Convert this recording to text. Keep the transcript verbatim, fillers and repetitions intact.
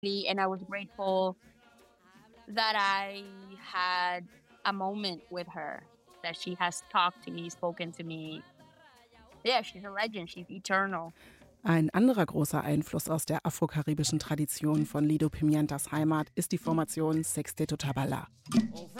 And I was grateful that I had a moment with her, that she has talked to me, spoken to me. Yeah, she's a legend, she's eternal. Ein anderer großer Einfluss aus der afrokaribischen Tradition von Lido Pimientas Heimat ist die Formation Sexteto Tabala.